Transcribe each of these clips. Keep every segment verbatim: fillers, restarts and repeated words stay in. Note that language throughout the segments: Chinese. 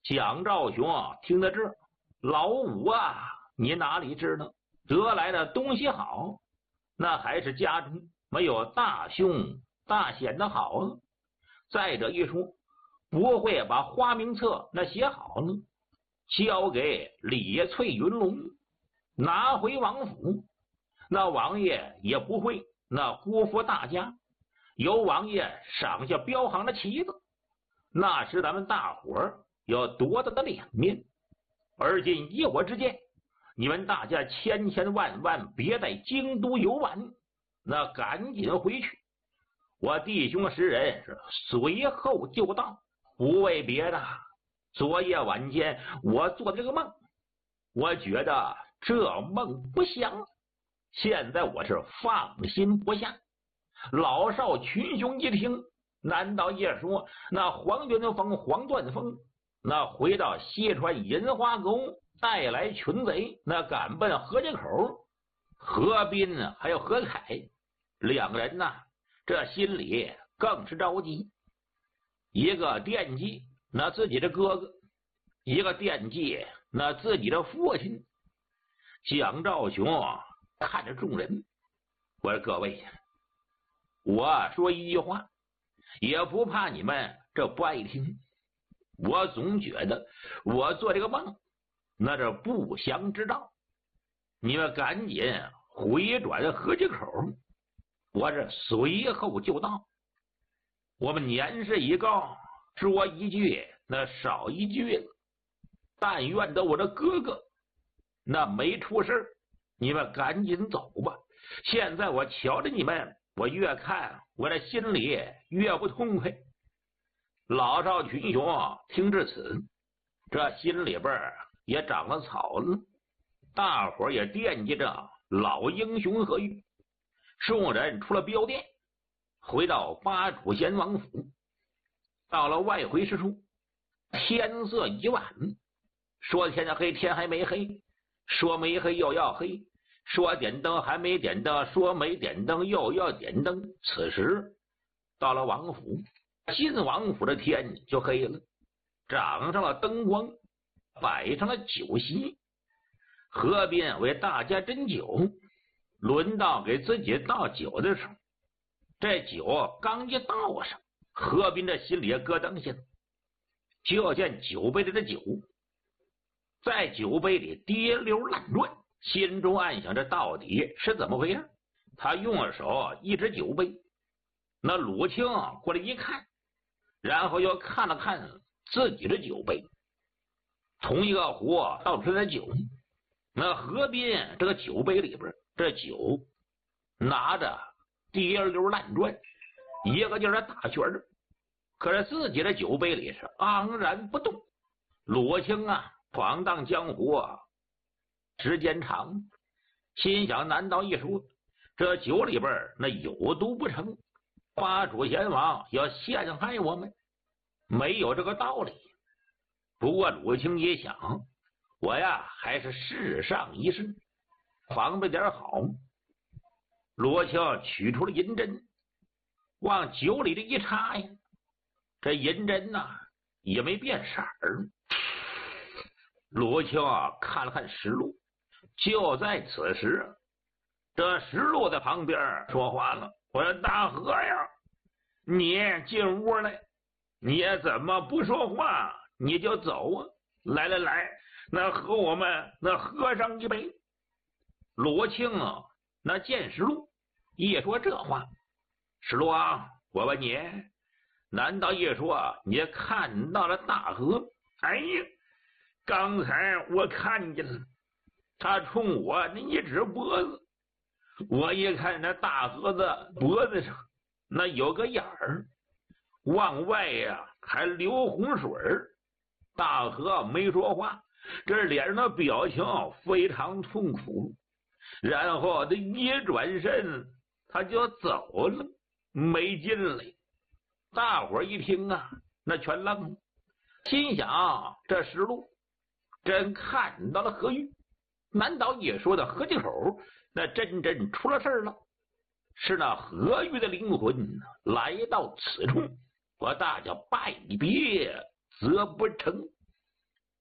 蒋兆雄听到这儿，老五啊，你哪里知道得来的东西好，那还是家中没有大兄大显的好呢。再者一说，不会把花名册那写好了，交给李翠云龙拿回王府，那王爷也不会那辜负大家，由王爷赏下标行的旗子，那是咱们大伙儿要多大的脸面。而今一火之间，你们大家千千万万别在京都游玩，那赶紧回去，我弟兄十人是随后就到。不为别的，昨夜晚间我做的这个梦，我觉得这梦不祥，现在我是放心不下。老少群雄一听，难道也说那黄元丰黄断峰那回到西川银花沟带来群贼，那赶奔河间口？何斌还有何凯两个人呢，这心里更是着急，一个惦记那自己的哥哥，一个惦记那自己的父亲。蒋兆雄看着众人，我说各位，我说一句话也不怕你们这不爱听，我总觉得我做这个梦那这不祥之兆，你们赶紧回转河街口，我这随后就到。我们年事已高，说一句那少一句了，但愿得我的哥哥那没出事，你们赶紧走吧。现在我瞧着你们，我越看我的心里越不痛快。老少群雄听至此，这心里边也长了草了，大伙也惦记着老英雄何玉。众人出了镖店，回到八主贤王府。到了外回之处，天色已晚，说天黑天还没黑，说没黑又要黑，说点灯还没点灯，说没点灯又要点灯。此时到了王府，新王府的天就黑了，长上了灯光，摆上了酒席。河边为大家斟酒，轮到给自己倒酒的时候，这酒刚一倒上，河滨这心里也咯噔一下，就见酒杯里的酒在酒杯里滴溜乱转，心中暗想这到底是怎么回事。他用手一指酒杯，那鲁清过来一看，然后又看了看自己的酒杯，同一个壶倒出来的酒，那河滨这个酒杯里边这酒拿着滴溜乱转，一个劲儿的打旋儿，可是自己的酒杯里是昂然不动。鲁清啊，闯荡江湖啊时间长，心想难道一说这酒里边那有毒不成？八主贤王要陷害我们，没有这个道理。不过鲁清也想，我呀还是试上一试，防备点好。罗清取出了银针，往酒里的一插呀，这银针呐、啊、也没变色儿。罗清啊看了看石路，就在此时，这石路在旁边说话了：“我说大和呀，你进屋来，你怎么不说话你就走啊？来来来，那和我们那喝上一杯。”罗清啊，那见石路一说这话，石路啊，我问你，难道一说你看到了大河？哎呀，刚才我看见了，他冲我那一指脖子，我一看那大河的脖子上那有个眼儿，往外呀、啊、还流洪水。大河没说话，这脸上的表情非常痛苦，然后他一转身他就走了，没进来。大伙儿一听啊，那全愣了，心想这石路真看到了何玉，难道也说的河街口那真真出了事了？是那何玉的灵魂来到此处，我大家拜别则不成。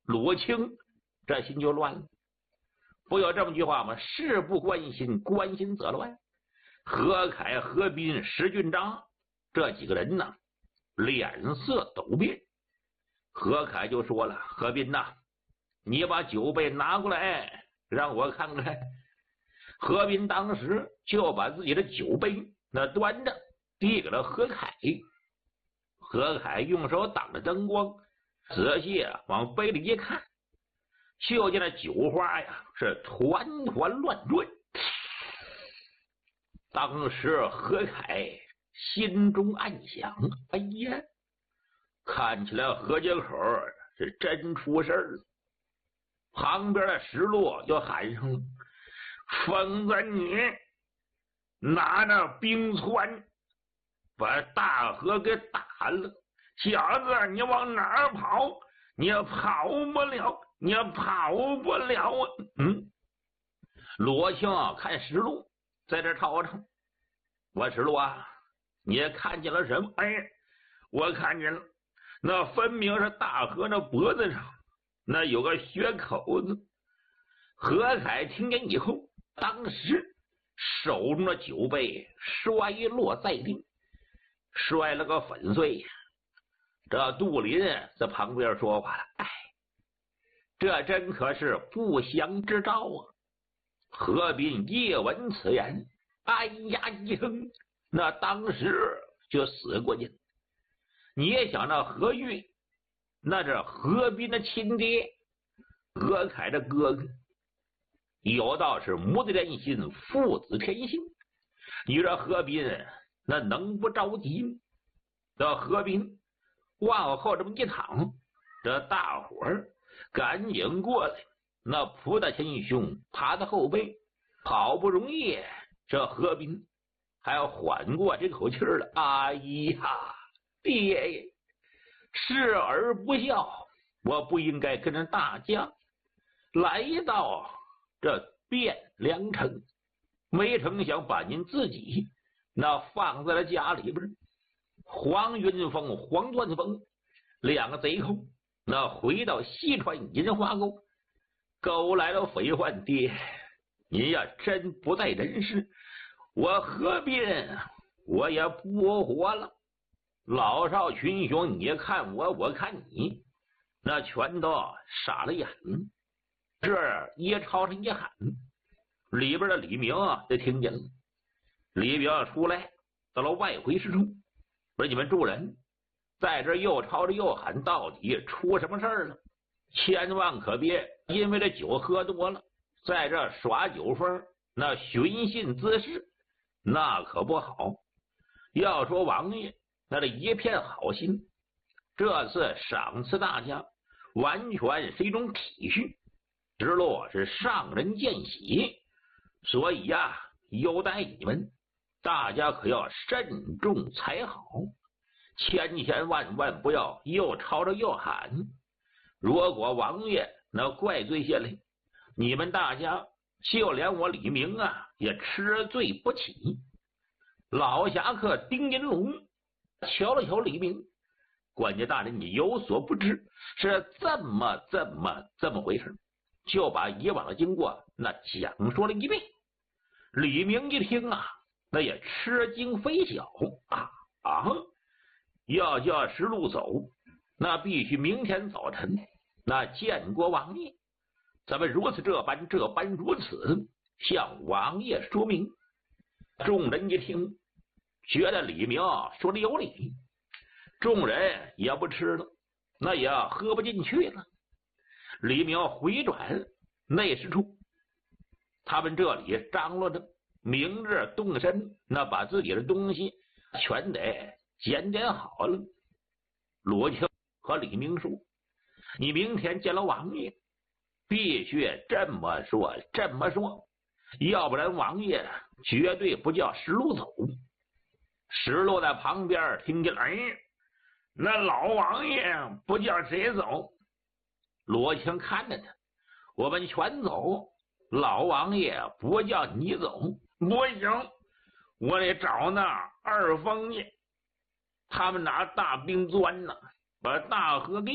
鲁清这心就乱了。不有这么句话吗？事不关心，关心则乱。何凯、何斌、石俊章这几个人呢，脸色陡变。何凯就说了：“何斌呐，你把酒杯拿过来，让我看看。”何斌当时就把自己的酒杯那端着递给了何凯。何凯用手挡着灯光，仔细往杯里一看，就见那酒花呀是团团乱转。当时何凯心中暗想：哎呀，看起来何家口是真出事了。旁边的石路就喊上了：“疯子，你拿着冰川把大河给打了！小子，你往哪儿跑？你跑不了，你跑不了！”嗯，罗青看石路在这吵吵：“我石路啊，你看见了什么？”“哎，我看见了，那分明是大河那脖子上那有个血口子。”何凯听见以后，当时手中的酒杯摔落在地，摔了个粉碎。这杜林在旁边说话了：“哎，这真可是不祥之兆啊！”何斌一闻此言，哎呀一声，那当时就死过去了。你也想到何玉，那是何斌的亲爹，何凯的哥哥，有道是母子连心，父子天心。你说何斌那能不着急吗？这何斌往后这么一躺，这大伙儿赶紧过来，那扑他前胸，爬他后背，好不容易这何斌还要缓过这口气了。哎呀，爹爷，视而不孝，我不应该跟着大家来到这汴梁城，没成想把您自己那放在了家里边。黄云峰、黄段峰两个贼寇，那回到西川银花沟，勾来了匪患。爹，您呀真不在人世，我何必我也不活了。老少群雄，你看我，我看你，那全都傻了眼。这一朝上一喊，里边的李明就听见了。李明出来到了外回师处，说：“你们众人在这又吵着又喊，到底出什么事儿了？千万可别因为这酒喝多了，在这耍酒疯，那寻衅滋事，那可不好。要说王爷那这一片好心，这次赏赐大家，完全是一种体恤，直落是上人见喜，所以呀、啊，优待你们，大家可要慎重才好，千千万万不要又吵着又喊。如果王爷那怪罪下来，你们大家就连我李明啊也吃罪不起。”老侠客丁银龙瞧了瞧李明，管家大人，你有所不知，是这么这么这么回事，就把以往的经过那讲说了一遍。李明一听啊，那也吃惊非小啊啊！要叫石路走，那必须明天早晨那见过王爷，咱们如此这般这般如此向王爷说明。众人一听，觉得李明说的有理，众人也不吃了，那也喝不进去了。李明回转内室处，他们这里张罗着明日动身，那把自己的东西全得检点好了。罗庆和李明说：“你明天见了王爷，必须这么说这么说，要不然王爷绝对不叫石路走。”石路在旁边听见了，哎，那老王爷不叫谁走？罗青看着他：“我们全走，老王爷不叫你走。”“不行，我得找那二凤爷，他们拿大冰砖呢，把大河给